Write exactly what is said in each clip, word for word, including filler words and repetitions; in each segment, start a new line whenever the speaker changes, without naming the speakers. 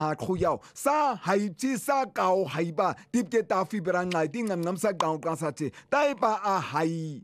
à khu yao sa hay chi sa cao hay ba tiếp cái ta phi bra ngay tiếng ngầm ngầm sa cao cao sa chi tai ba à hay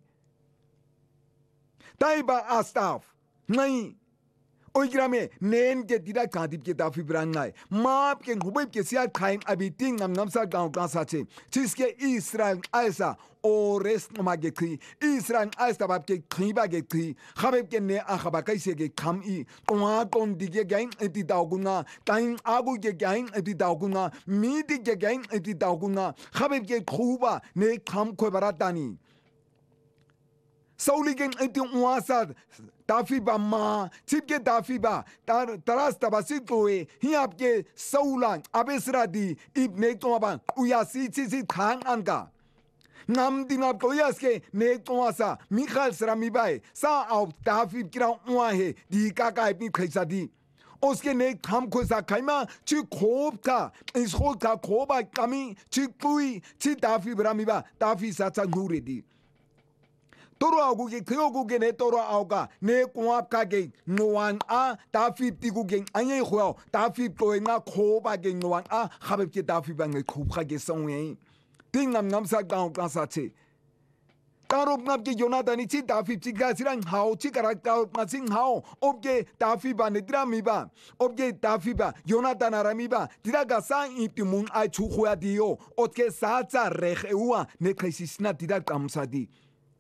tai ba à staff ngay ôi grame nên cái tira cả tiếp cái ta phi bra ngay map cái hubei cái siat khaim abi tiếng ngầm ngầm sa cao cao sa chi chi cái Israel aisa ores mage khi Israel aisa bab cái khi ba cái khi khabeb cái ne a khaba kai se cái kham i twa kon di cái gain eti tao kuna kain agu cái gain eti tao kuna mi di cái gain eti tao kuna khabeb cái khuba ne kham khoi baratani Sauli gen eti uasa tafi ba ma chip ke tafi ba tar taras tabasi koe hi apke saulan abesradi ibne to ba uyasi chi chi khang anga ngam dingap ko yaske ne toasa Michael Srami bai sa au tafi kira uwa he di ka ka ipni khaisa di उसके ने हम को सा खाइमा ची खोब का इस खोब का खोबा कमी ची पुई ची ताफी ब्रामीबा ताफी साचा घूरे दी तोरो आगु के खयोगु के ने तोरो आउगा ने कुआप का के नोवान आ ताफी तिगु के अये खोयो ताफी कोई ना खोबा के नोवान आ खबब के ताफी बंगे खूब खा के सोए तिंग नम नम सा गांव का साचे तारोप नब के योनादानी ची ताफी चिगा सिरंग हाउ ची करा तारोप नसिंग हाउ ob के ताफी बा निद्रा मीबा ob के ताफी बा योनादान आरामीबा तिरा गसा इतिमुन आई छु खोया दियो ओत के साचा रेखुआ ने खैसिसना तिरा कामसादी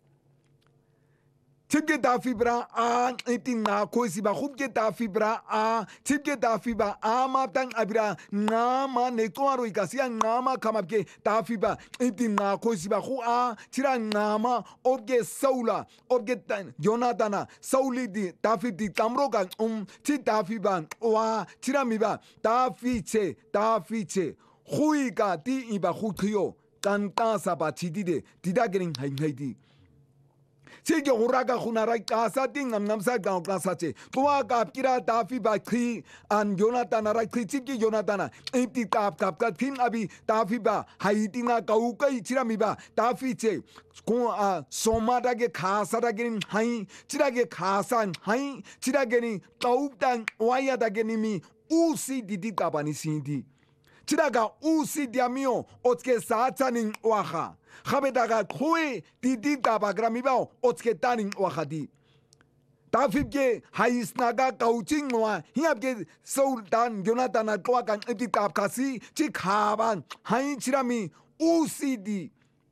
Chip ke tafi bra a iti na koisi ba khub ke tafi bra a chip ke tafi ba a ma tang abira na ma ne ko aro ikasia na ma kamap ke tafi ba iti na koisi ba khu a tira na ma ob ke saula ob ke Jonatana sauli di tafi di tamro ka um ti tafi ba wa tira mi ba tafi che tafi che khui ka ti iba khu khio kan ta sa ba chi di de dida getting hai hai di Sige uraga khunara casa ting nam nam sa gaon casa che tua kap kira tafi ba khi an Jonathan ara khi chiki Jonathan ipti tap kap ka thin abi tafi ba haiti na kau kai chira mi ba tafi che ko a somada ge khasa da ge hai chira ge khasa hai chira ge ni kau tang waya da ge ni mi usi didi tabani sindi chira ga usi diamio otke sa chaning waha Khabedaga khoe didi tabagrami bao otske taning wakadi Tafib ke haisnaga coaching wa hiab ke sultan Jonathan atwa kan iti tapkasi chi khaban hai chirami usidi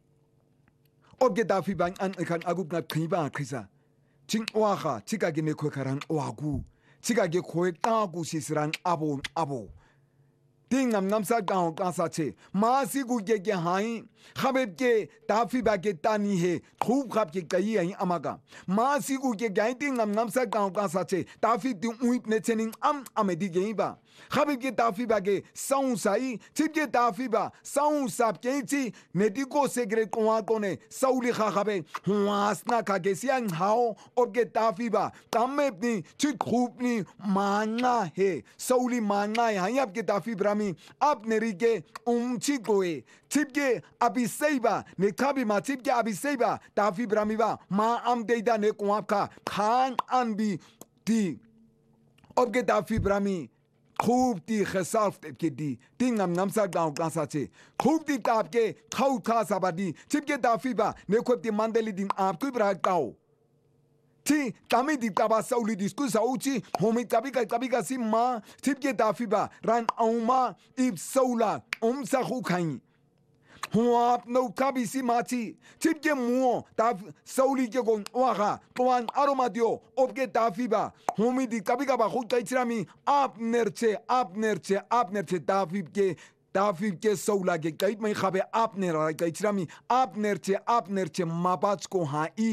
obge tafiban an kan aguk na khiba khisa ching waha chika ge ne kho karan wagu chika ge khoe ta gu sisran abo abo Ting nam nam sa gaon ka sa che masi gu ge ge hai khabeb ke tafi ba ke tani he khub khab ke kai ai amaga masi gu ge gai ting nam nam sa gaon ka sa che tafi ti uit ne chening am amedi ge ba khabeb ke tafi ba ke saung sai chip ke tafi ba saung sap ke chi ne di ko segre ko wa ko ne sauli kha khabe huas na ka ge siang hao ob ke tafi ba tamme ni chi khub ni mana he sauli mana hai ab ke tafi brami ab nerige umchi koe chipke abiseiba ne kabi ma chipke abiseiba tafi brami ba ma am deida ne kwap ka khan anbi ti ob ke tafi brami खूब ती खसाफ के दी तिंग हम नमसा गांव कासा छे खूब ती ताप के खाउ खा साबादी चिपके ताफी बा ने खूब ती मंदली दिन आप कोई ब्राकाओ ती तामी दी ताबा साउली दिस्कु साउची होमी कभी का कभी का सी मां चिपके ताफी बा रन औमा इब साउला ओम सा खु खाई हुआ नो कभी सी माची चिपके मुओ ताफ साउली के गोन वागा तोन अरोमा दियो ओबके ताफी बा होमी दी कभी का बा खु तैचरामी आप नरचे आप नरचे आप नरचे ताफी के ताफी के साउला के कई में खाबे आप ने रा तैचरामी आप नरचे आप नरचे मापाच को हाई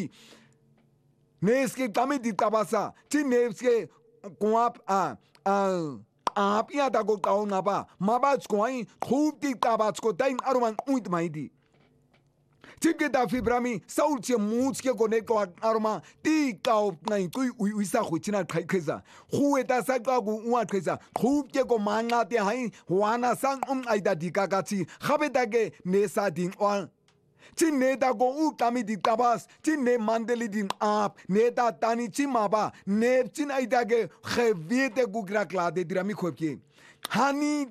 नेस के कमी दी ताबासा ची नेस के कुआप आ आ आप या दागो काओ ना बा माबाच को आई खूब दी ताबाच को टाइम अरुमान उइत माई दी चिपके ताफी ब्रामी साउल चे मूच के कोने को अरुमा ती काओ नहीं कोई उइसा खुचिना खाई खैसा खुए ता सा का गु उआ खैसा खूब के को मांगा ते हाई वाना संग उम आइदा दी का गाची खबे दागे नेसा दिन और ची नेता को उ तामी दी ताबास ची ने मंदली दिन आप नेता तानी ची माबा ने चिन आइदा के खवेते गुगरा क्ला दे दिरामी खोब के hani